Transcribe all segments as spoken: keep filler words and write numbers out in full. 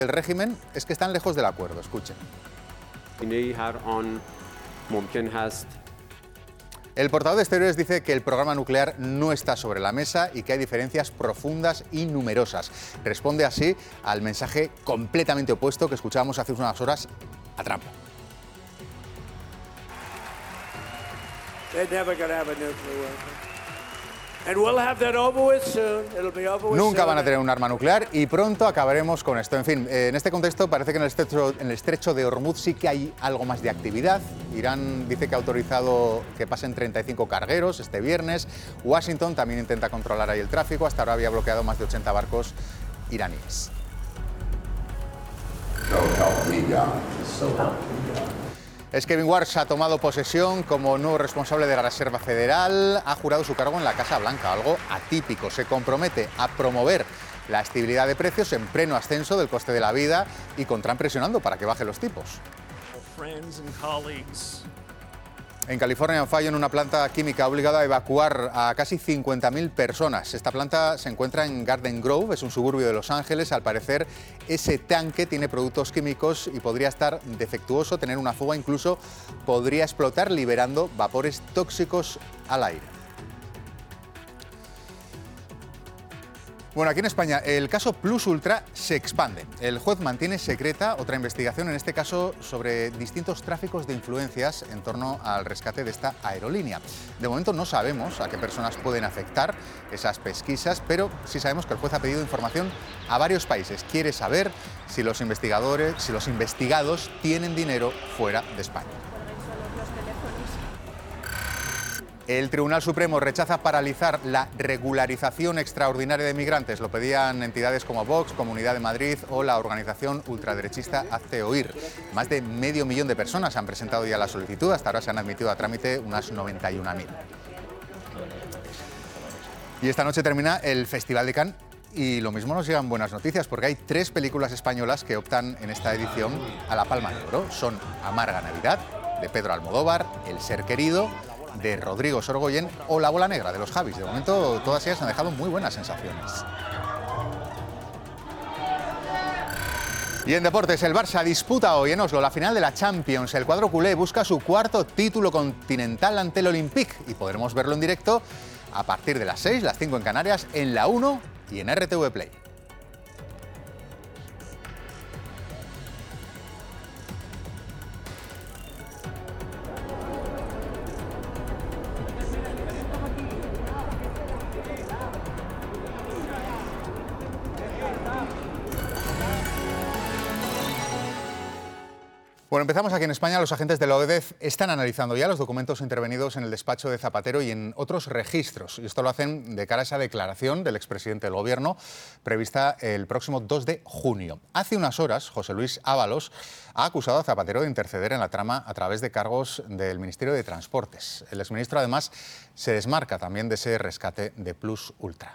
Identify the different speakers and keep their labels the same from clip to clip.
Speaker 1: El régimen es que están lejos del acuerdo, escuchen. El portavoz de Exteriores dice que el programa nuclear no está sobre la mesa y que hay diferencias profundas y numerosas. Responde así al mensaje completamente opuesto que escuchábamos hace unas horas a Trump. Nunca van a tener un arma nuclear y pronto acabaremos con esto. En fin, en este contexto parece que en el estrecho, en el estrecho de Hormuz sí que hay algo más de actividad. Irán dice que ha autorizado que pasen treinta y cinco cargueros este viernes. Washington también intenta controlar ahí el tráfico. Hasta ahora había bloqueado más de ochenta barcos iraníes. Es Kevin Warsh ha tomado posesión como nuevo responsable de la Reserva Federal. Ha jurado su cargo en la Casa Blanca, algo atípico. Se compromete a promover la estabilidad de precios en pleno ascenso del coste de la vida y con Trump presionando para que baje los tipos. En California, un fallo en una planta química ha obligado a evacuar a casi cincuenta mil personas. Esta planta se encuentra en Garden Grove, es un suburbio de Los Ángeles. Al parecer, ese tanque tiene productos químicos y podría estar defectuoso, tener una fuga, incluso podría explotar liberando vapores tóxicos al aire. Bueno, aquí en España el caso Plus Ultra se expande. El juez mantiene secreta otra investigación, en este caso sobre distintos tráficos de influencias en torno al rescate de esta aerolínea. De momento no sabemos a qué personas pueden afectar esas pesquisas, pero sí sabemos que el juez ha pedido información a varios países. Quiere saber si los investigadores, si los investigados tienen dinero fuera de España. El Tribunal Supremo rechaza paralizar la regularización extraordinaria de migrantes. Lo pedían entidades como Vox, Comunidad de Madrid o la organización ultraderechista Hazte Oír. Más de medio millón de personas han presentado ya la solicitud. Hasta ahora se han admitido a trámite unas noventa y una mil. Y esta noche termina el Festival de Cannes. Y lo mismo nos llegan buenas noticias, porque hay tres películas españolas que optan en esta edición a la Palma de Oro. Son Amarga Navidad, de Pedro Almodóvar, El Ser Querido, de Rodrigo Sorogoyen, o La Bola Negra, de los Javis. De momento, todas ellas han dejado muy buenas sensaciones. Y en deportes, el Barça disputa hoy en Oslo la final de la Champions. El cuadro culé busca su cuarto título continental ante el Olympique y podremos verlo en directo a partir de las seis, las cinco en Canarias, en La uno y en R T V Play. Bueno, empezamos aquí en España. Los agentes de la O E D E F están analizando ya los documentos intervenidos en el despacho de Zapatero y en otros registros. Y esto lo hacen de cara a esa declaración del expresidente del Gobierno prevista el próximo dos de junio. Hace unas horas, José Luis Ábalos ha acusado a Zapatero de interceder en la trama a través de cargos del Ministerio de Transportes. El exministro, además, se desmarca también de ese rescate de Plus Ultra.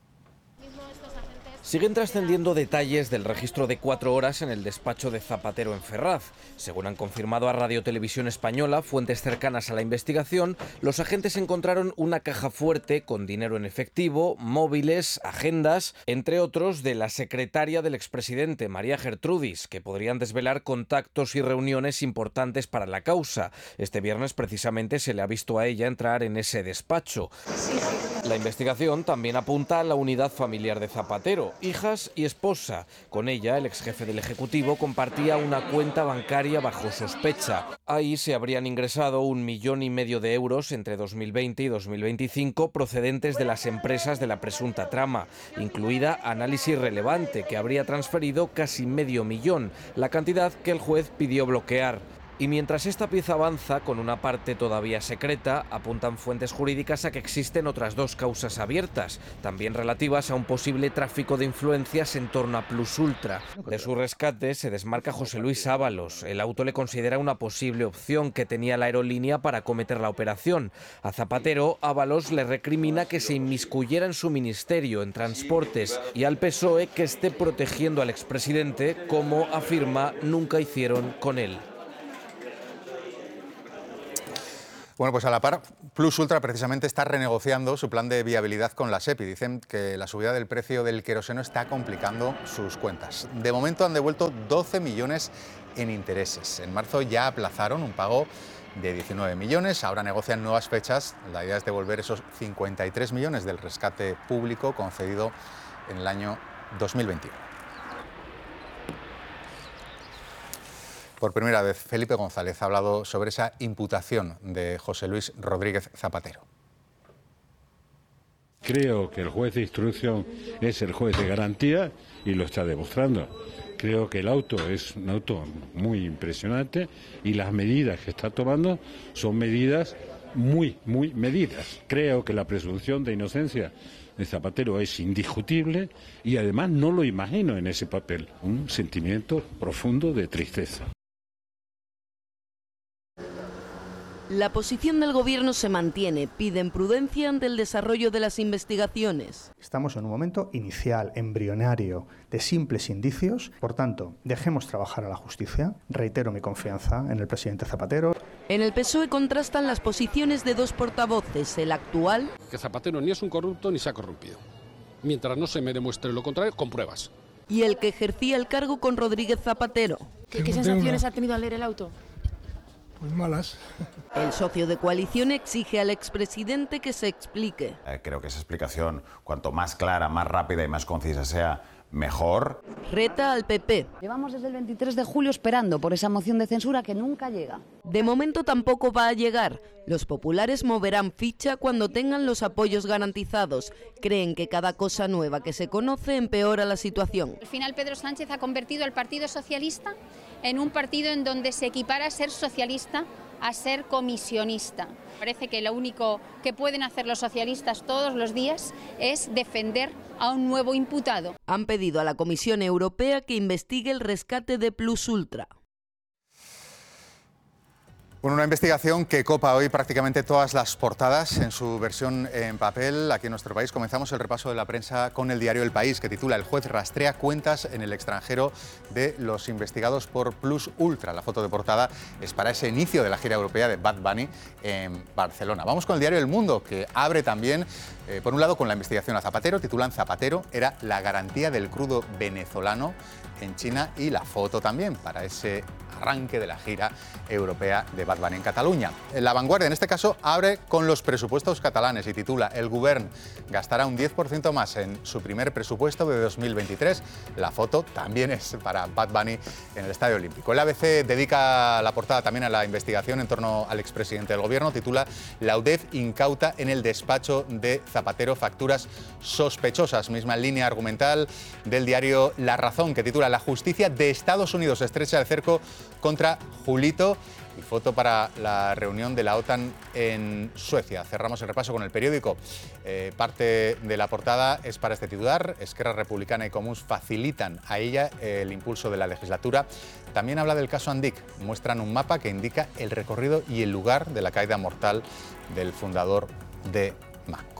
Speaker 2: Siguen trascendiendo detalles del registro de cuatro horas en el despacho de Zapatero en Ferraz. Según han confirmado a Radio Televisión Española, fuentes cercanas a la investigación, los agentes encontraron una caja fuerte con dinero en efectivo, móviles, agendas, entre otros de la secretaria del expresidente, María Gertrudis, que podrían desvelar contactos y reuniones importantes para la causa. Este viernes, precisamente, se le ha visto a ella entrar en ese despacho. La investigación también apunta a la unidad familiar de Zapatero, hijas y esposa. Con ella, el exjefe del Ejecutivo compartía una cuenta bancaria bajo sospecha. Ahí se habrían ingresado un millón y medio de euros entre dos mil veinte y dos mil veinticinco procedentes de las empresas de la presunta trama, incluida Análisis Relevante, que habría transferido casi medio millón, la cantidad que el juez pidió bloquear. Y mientras esta pieza avanza con una parte todavía secreta, apuntan fuentes jurídicas a que existen otras dos causas abiertas, también relativas a un posible tráfico de influencias en torno a Plus Ultra. De su rescate se desmarca José Luis Ábalos. El auto le considera una posible opción que tenía la aerolínea para acometer la operación. A Zapatero, Ábalos le recrimina que se inmiscuyera en su ministerio, en transportes, y al P S O E que esté protegiendo al expresidente, como afirma nunca hicieron con él.
Speaker 1: Bueno, pues a la par, Plus Ultra precisamente está renegociando su plan de viabilidad con la SEPI. Dicen que la subida del precio del queroseno está complicando sus cuentas. De momento han devuelto doce millones en intereses. En marzo ya aplazaron un pago de diecinueve millones, ahora negocian nuevas fechas. La idea es devolver esos cincuenta y tres millones del rescate público concedido en el año dos mil veintiuno. Por primera vez, Felipe González ha hablado sobre esa imputación de José Luis Rodríguez Zapatero.
Speaker 3: Creo que el juez de instrucción es el juez de garantía y lo está demostrando. Creo que el auto es un auto muy impresionante y las medidas que está tomando son medidas muy, muy medidas. Creo que la presunción de inocencia de Zapatero es indiscutible y además no lo imagino en ese papel. Un sentimiento profundo de tristeza.
Speaker 4: La posición del Gobierno se mantiene. Piden prudencia ante el desarrollo de las investigaciones.
Speaker 5: Estamos en un momento inicial, embrionario, de simples indicios. Por tanto, dejemos trabajar a la justicia. Reitero mi confianza en el presidente Zapatero.
Speaker 4: En el P S O E contrastan las posiciones de dos portavoces. El actual...
Speaker 6: Que Zapatero ni es un corrupto ni se ha corrompido. Mientras no se me demuestre lo contrario, con pruebas.
Speaker 4: Y el que ejercía el cargo con Rodríguez Zapatero.
Speaker 7: ¿Qué, ¿qué sensaciones ha tenido al leer el auto?
Speaker 8: Pues malas.
Speaker 4: El socio de coalición exige al expresidente que se explique.
Speaker 9: Eh, creo que esa explicación, cuanto más clara, más rápida y más concisa sea, mejor.
Speaker 4: Reta al P P.
Speaker 10: Llevamos desde el veintitrés de julio esperando por esa moción de censura que nunca llega.
Speaker 4: De momento tampoco va a llegar. Los populares moverán ficha cuando tengan los apoyos garantizados. Creen que cada cosa nueva que se conoce empeora la situación.
Speaker 11: Al final Pedro Sánchez ha convertido al Partido Socialista en un partido en donde se equipara a ser socialista a ser comisionista. Parece que lo único que pueden hacer los socialistas todos los días es defender a un nuevo imputado.
Speaker 4: Han pedido a la Comisión Europea que investigue el rescate de Plus Ultra.
Speaker 1: Bueno, una investigación que copa hoy prácticamente todas las portadas en su versión en papel aquí en nuestro país. Comenzamos el repaso de la prensa con el diario El País, que titula: El juez rastrea cuentas en el extranjero de los investigados por Plus Ultra. La foto de portada es para ese inicio de la gira europea de Bad Bunny en Barcelona. Vamos con el diario El Mundo, que abre también, eh, por un lado, con la investigación a Zapatero. Titulan: Zapatero era la garantía del crudo venezolano en China, y la foto también para ese arranque de la gira europea de Bad Bunny en Cataluña. La Vanguardia, en este caso, abre con los presupuestos catalanes y titula: El Govern gastará un diez por ciento más en su primer presupuesto de dos mil veintitrés. La foto también es para Bad Bunny en el Estadio Olímpico. El A B C dedica la portada también a la investigación en torno al expresidente del Gobierno. Titula: La U D E F incauta en el despacho de Zapatero facturas sospechosas. Misma línea argumental del diario La Razón, que titula: La justicia de Estados Unidos estrecha el cerco contra Julito. Y foto para la reunión de la OTAN en Suecia. Cerramos el repaso con El Periódico. Eh, parte de la portada es para este titular: Esquerra Republicana y Comuns facilitan a ella el impulso de la legislatura. También habla del caso Andic. Muestran un mapa que indica el recorrido y el lugar de la caída mortal del fundador de Manco.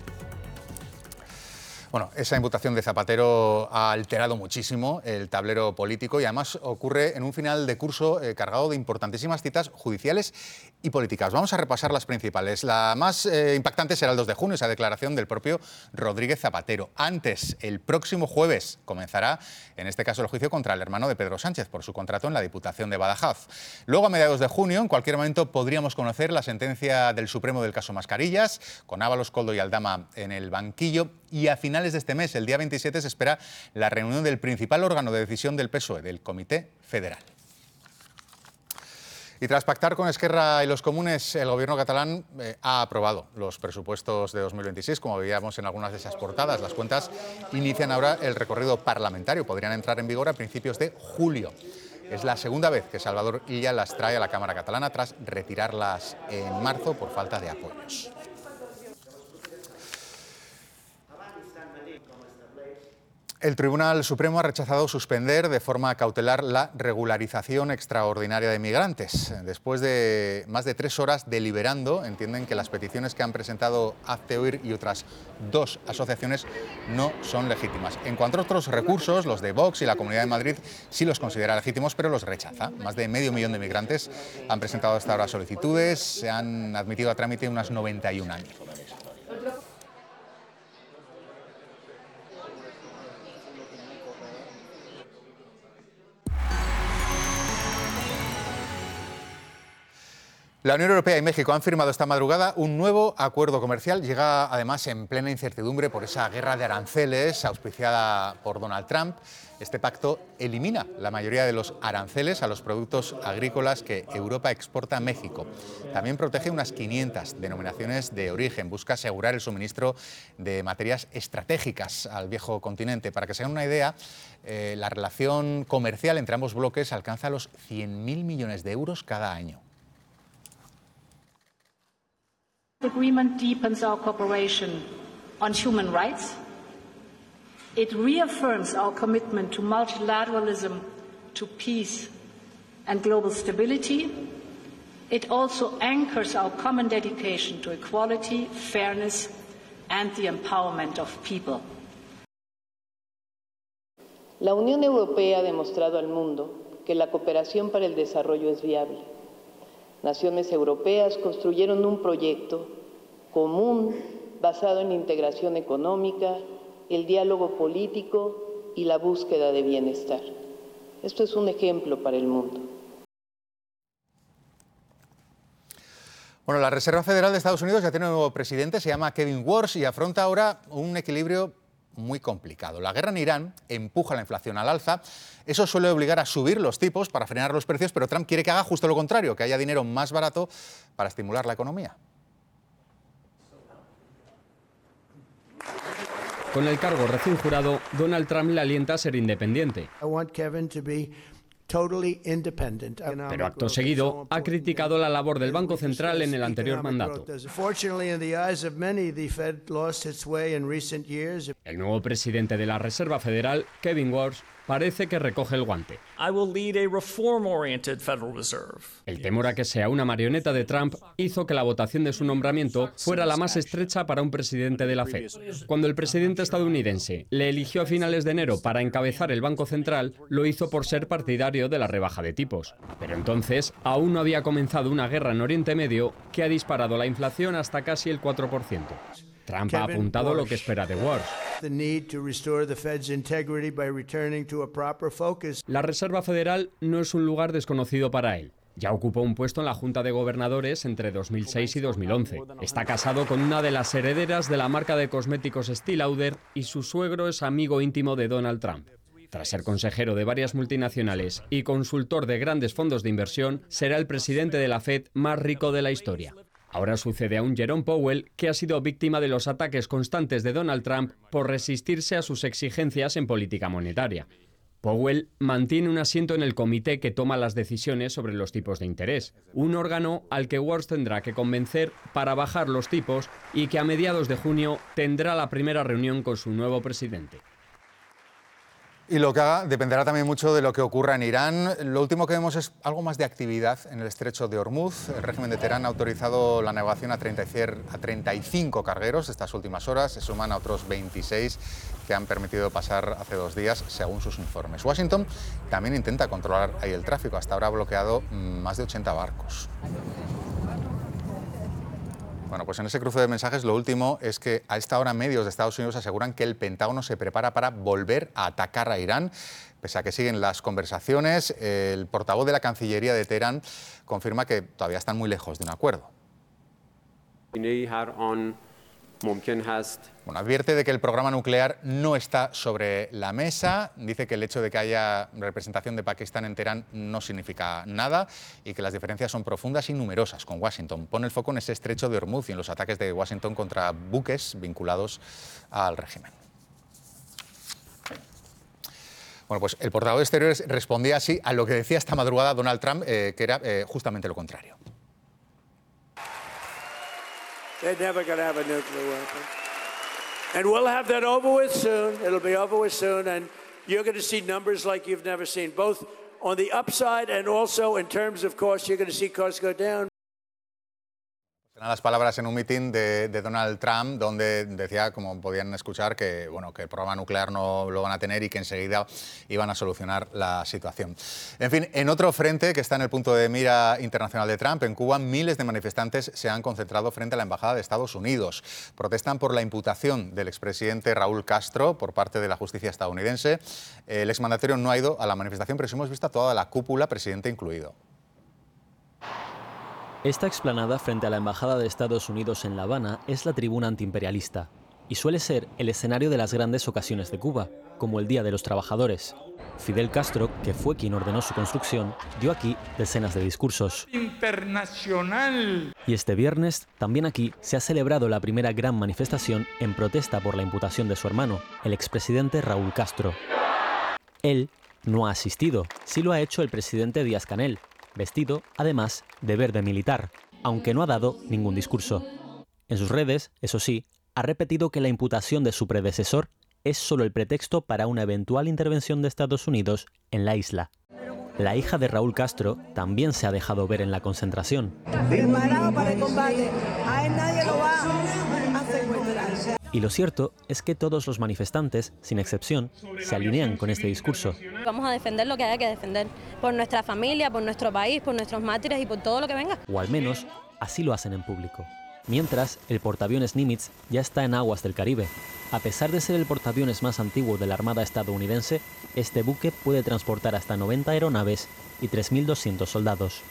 Speaker 1: Bueno, esa imputación de Zapatero ha alterado muchísimo el tablero político y además ocurre en un final de curso eh, cargado de importantísimas citas judiciales y políticas. Vamos a repasar las principales. La más eh, impactante será el dos de junio, esa declaración del propio Rodríguez Zapatero. Antes, el próximo jueves, comenzará, en este caso, el juicio contra el hermano de Pedro Sánchez por su contrato en la Diputación de Badajoz. Luego, a mediados de junio, en cualquier momento, podríamos conocer la sentencia del Supremo del caso Mascarillas, con Ábalos, Koldo y Aldama en el banquillo. Y a finales de este mes, el día veintisiete, se espera la reunión del principal órgano de decisión del P S O E, del Comité Federal. Y tras pactar con Esquerra y los comunes, el Gobierno catalán eh, ha aprobado los presupuestos de dos mil veintiséis, como veíamos en algunas de esas portadas. Las cuentas inician ahora el recorrido parlamentario. Podrían entrar en vigor a principios de julio. Es la segunda vez que Salvador Illa las trae a la Cámara catalana tras retirarlas en marzo por falta de apoyos. El Tribunal Supremo ha rechazado suspender de forma cautelar la regularización extraordinaria de migrantes. Después de más de tres horas deliberando, entienden que las peticiones que han presentado Hazte Oír y otras dos asociaciones no son legítimas. En cuanto a otros recursos, los de Vox y la Comunidad de Madrid sí los considera legítimos, pero los rechaza. Más de medio millón de migrantes han presentado hasta ahora solicitudes, se han admitido a trámite unas noventa y un años. La Unión Europea y México han firmado esta madrugada un nuevo acuerdo comercial. Llega además en plena incertidumbre por esa guerra de aranceles auspiciada por Donald Trump. Este pacto elimina la mayoría de los aranceles a los productos agrícolas que Europa exporta a México. También protege unas quinientas denominaciones de origen. Busca asegurar el suministro de materias estratégicas al viejo continente. Para que se hagan una idea, eh, la relación comercial entre ambos bloques alcanza los cien mil millones de euros cada año.
Speaker 12: The agreement deepens our cooperation on human rights. It reaffirms our commitment to multilateralism, to peace and global stability. It also anchors our common dedication to equality, fairness and the empowerment of people.
Speaker 13: La Unión Europea ha demostrado al mundo que la cooperación para el desarrollo es viable. Naciones europeas construyeron un proyecto común basado en la integración económica, el diálogo político y la búsqueda de bienestar. Esto es un ejemplo para el mundo.
Speaker 1: Bueno, la Reserva Federal de Estados Unidos ya tiene un nuevo presidente, se llama Kevin Warsh y afronta ahora un equilibrio muy complicado. La guerra en Irán empuja la inflación al alza. Eso suele obligar a subir los tipos para frenar los precios, pero Trump quiere que haga justo lo contrario, que haya dinero más barato para estimular la economía.
Speaker 14: Con el cargo recién jurado, Donald Trump le alienta a ser independiente. Pero acto seguido ha criticado la labor del Banco Central en el anterior mandato. El nuevo presidente de la Reserva Federal, Kevin Warsh, parece que recoge el guante. El temor a que sea una marioneta de Trump hizo que la votación de su nombramiento fuera la más estrecha para un presidente de la Fed. Cuando el presidente estadounidense le eligió a finales de enero para encabezar el Banco Central, lo hizo por ser partidario de la rebaja de tipos. Pero entonces aún no había comenzado una guerra en Oriente Medio que ha disparado la inflación hasta casi el cuatro por ciento. Trump ha apuntado lo que espera de Warsh. La Reserva Federal no es un lugar desconocido para él. Ya ocupó un puesto en la Junta de Gobernadores entre dos mil seis y dos mil once. Está casado con una de las herederas de la marca de cosméticos Estée Lauder y su suegro es amigo íntimo de Donald Trump. Tras ser consejero de varias multinacionales y consultor de grandes fondos de inversión, será el presidente de la Fed más rico de la historia. Ahora sucede a un Jerome Powell que ha sido víctima de los ataques constantes de Donald Trump por resistirse a sus exigencias en política monetaria. Powell mantiene un asiento en el comité que toma las decisiones sobre los tipos de interés, un órgano al que Warsh tendrá que convencer para bajar los tipos y que a mediados de junio tendrá la primera reunión con su nuevo presidente.
Speaker 1: Y lo que haga dependerá también mucho de lo que ocurra en Irán. Lo último que vemos es algo más de actividad en el estrecho de Hormuz. El régimen de Teherán ha autorizado la navegación a treinta y cinco cargueros estas últimas horas. Se suman a otros veintiséis que han permitido pasar hace dos días, según sus informes. Washington también intenta controlar ahí el tráfico. Hasta ahora ha bloqueado más de ochenta barcos. Bueno, pues en ese cruce de mensajes lo último es que a esta hora medios de Estados Unidos aseguran que el Pentágono se prepara para volver a atacar a Irán. Pese a que siguen las conversaciones, el portavoz de la Cancillería de Teherán confirma que todavía están muy lejos de un acuerdo. Bueno, advierte de que el programa nuclear no está sobre la mesa, dice que el hecho de que haya representación de Pakistán en Teherán no significa nada y que las diferencias son profundas y numerosas con Washington. Pone el foco en ese estrecho de Hormuz y en los ataques de Washington contra buques vinculados al régimen. Bueno, pues el portavoz de Exteriores respondía así a lo que decía esta madrugada Donald Trump, eh, que era eh, justamente lo contrario.
Speaker 15: They're never going to have a nuclear weapon. And we'll have that over with soon. It'll be over with soon, and you're going to see numbers like you've never seen, both on the upside and also in terms of costs. You're going to see costs go down.
Speaker 1: Las palabras en un mitin de, de Donald Trump, donde decía, como podían escuchar, que, bueno, que el programa nuclear no lo van a tener y que enseguida iban a solucionar la situación. En fin, en otro frente que está en el punto de mira internacional de Trump, en Cuba, miles de manifestantes se han concentrado frente a la Embajada de Estados Unidos. Protestan por la imputación del expresidente Raúl Castro por parte de la justicia estadounidense. El exmandatario no ha ido a la manifestación, pero sí hemos visto a toda la cúpula, presidente incluido.
Speaker 16: Esta explanada frente a la Embajada de Estados Unidos en La Habana es la tribuna antiimperialista y suele ser el escenario de las grandes ocasiones de Cuba, como el Día de los Trabajadores. Fidel Castro, que fue quien ordenó su construcción, dio aquí decenas de discursos.
Speaker 17: Internacional.
Speaker 16: Y este viernes, también aquí, se ha celebrado la primera gran manifestación en protesta por la imputación de su hermano, el expresidente Raúl Castro. Él no ha asistido, sí lo ha hecho el presidente Díaz-Canel, vestido, además, de verde militar, aunque no ha dado ningún discurso. En sus redes, eso sí, ha repetido que la imputación de su predecesor es solo el pretexto para una eventual intervención de Estados Unidos en la isla. La hija de Raúl Castro también se ha dejado ver en la concentración.
Speaker 18: Preparado para el combate, a él nadie lo va a secuestrar.
Speaker 16: Y lo cierto es que todos los manifestantes, sin excepción, se alinean con este discurso.
Speaker 19: Vamos a defender lo que haya que defender, por nuestra familia, por nuestro país, por nuestros mártires y por todo lo que venga.
Speaker 16: O al menos, así lo hacen en público. Mientras, el portaaviones Nimitz ya está en aguas del Caribe. A pesar de ser el portaaviones más antiguo de la Armada estadounidense, este buque puede transportar hasta noventa aeronaves y tres mil doscientos soldados.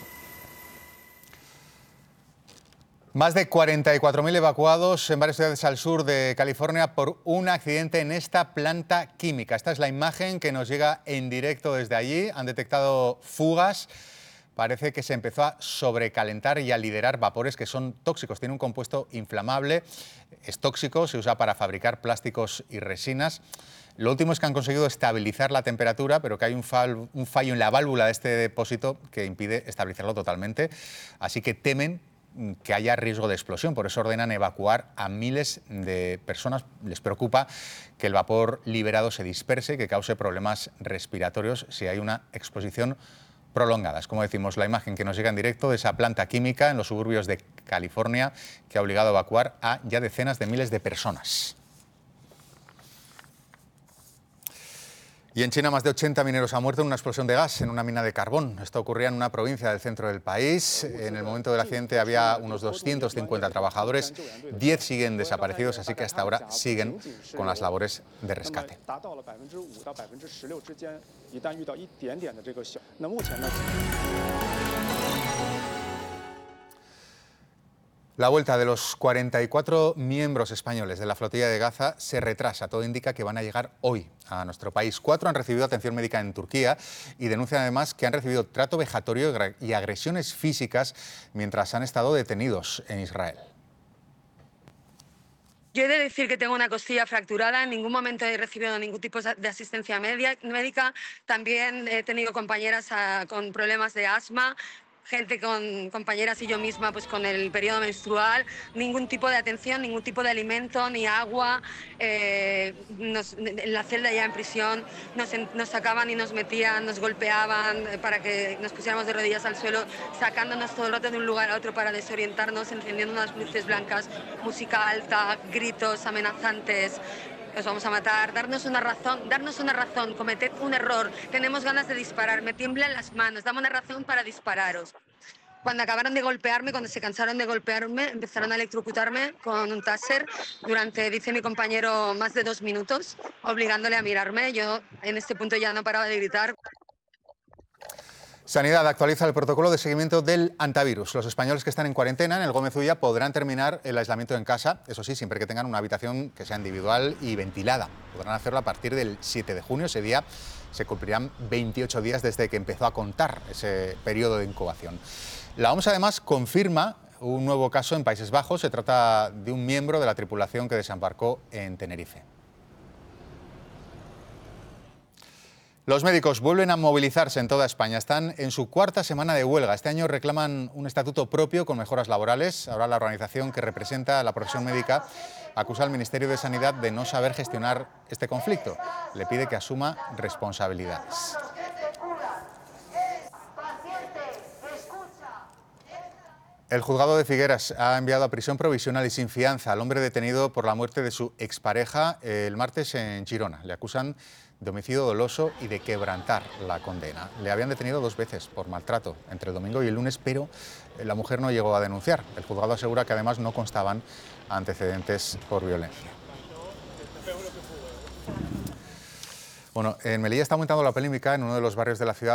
Speaker 1: Más de cuarenta y cuatro mil evacuados en varias ciudades al sur de California por un accidente en esta planta química. Esta es la imagen que nos llega en directo desde allí. Han detectado fugas. Parece que se empezó a sobrecalentar y a liberar vapores que son tóxicos. Tiene un compuesto inflamable, es tóxico, se usa para fabricar plásticos y resinas. Lo último es que han conseguido estabilizar la temperatura, pero que hay un, fal, un fallo en la válvula de este depósito que impide estabilizarlo totalmente. Así que temen que haya riesgo de explosión, por eso ordenan evacuar a miles de personas. Les preocupa que el vapor liberado se disperse y que cause problemas respiratorios si hay una exposición prolongada. Es como decimos, la imagen que nos llega en directo de esa planta química en los suburbios de California que ha obligado a evacuar a ya decenas de miles de personas. Y en China, más de ochenta mineros han muerto en una explosión de gas en una mina de carbón. Esto ocurría en una provincia del centro del país. En el momento del accidente había unos doscientos cincuenta trabajadores, diez siguen desaparecidos, así que hasta ahora siguen con las labores de rescate. La vuelta de los cuarenta y cuatro miembros españoles de la flotilla de Gaza se retrasa. Todo indica que van a llegar hoy a nuestro país. Cuatro han recibido atención médica en Turquía y denuncian además que han recibido trato vejatorio y agresiones físicas mientras han estado detenidos en Israel.
Speaker 20: Yo he de decir que tengo una costilla fracturada, en ningún momento he recibido ningún tipo de asistencia médica. También he tenido compañeras a, con problemas de asma, gente con compañeras y yo misma pues con el periodo menstrual, ningún tipo de atención, ningún tipo de alimento, ni agua. Eh, nos, en la celda ya en prisión nos, nos sacaban y nos metían, nos golpeaban para que nos pusiéramos de rodillas al suelo, sacándonos todo el rato de un lugar a otro para desorientarnos, encendiendo unas luces blancas, música alta, gritos amenazantes. Os vamos a matar, darnos una razón, darnos una razón, cometed un error, tenemos ganas de disparar, me tiemblan las manos, dame una razón para dispararos. Cuando acabaron de golpearme, cuando se cansaron de golpearme, empezaron a electrocutarme con un taser durante, dice mi compañero, más de dos minutos, obligándole a mirarme. Yo en este punto ya no paraba de gritar.
Speaker 1: Sanidad actualiza el protocolo de seguimiento del antivirus. Los españoles que están en cuarentena en el Gómez Ulla podrán terminar el aislamiento en casa, eso sí, siempre que tengan una habitación que sea individual y ventilada. Podrán hacerlo a partir del siete de junio. Ese día se cumplirán veintiocho días desde que empezó a contar ese periodo de incubación. La O M S además confirma un nuevo caso en Países Bajos. Se trata de un miembro de la tripulación que desembarcó en Tenerife. Los médicos vuelven a movilizarse en toda España. Están en su cuarta semana de huelga. Este año reclaman un estatuto propio con mejoras laborales. Ahora la organización que representa a la profesión médica acusa al Ministerio de Sanidad de no saber gestionar este conflicto. Le pide que asuma responsabilidades. El juzgado de Figueras ha enviado a prisión provisional y sin fianza al hombre detenido por la muerte de su expareja el martes en Girona. Le acusan de homicidio doloso y de quebrantar la condena. Le habían detenido dos veces por maltrato, entre el domingo y el lunes, pero la mujer no llegó a denunciar. El juzgado asegura que además no constaban antecedentes por violencia. Bueno, en Melilla está aumentando la polémica en uno de los barrios de la ciudad